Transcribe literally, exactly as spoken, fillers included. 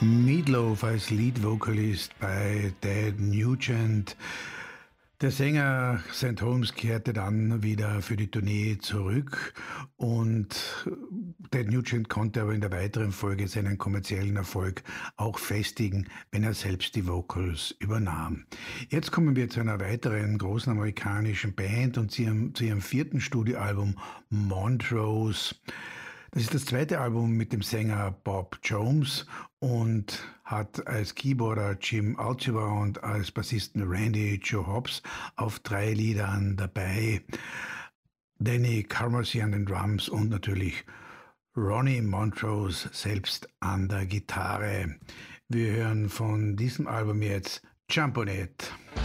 Meatloaf als Lead Vocalist bei Ted Nugent. Der Sänger Saint Holmes kehrte dann wieder für die Tournee zurück und Ted Nugent konnte aber in der weiteren Folge seinen kommerziellen Erfolg auch festigen, wenn er selbst die Vocals übernahm. Jetzt kommen wir zu einer weiteren großen amerikanischen Band und zu ihrem, zu ihrem vierten Studioalbum Montrose. Das ist das zweite Album mit dem Sänger Bob Jones und hat als Keyboarder Jim Altivar und als Bassisten Randy Joe Hobbs auf drei Liedern dabei. Danny Carmody an den Drums und natürlich Ronnie Montrose selbst an der Gitarre. Wir hören von diesem Album jetzt Jump on It.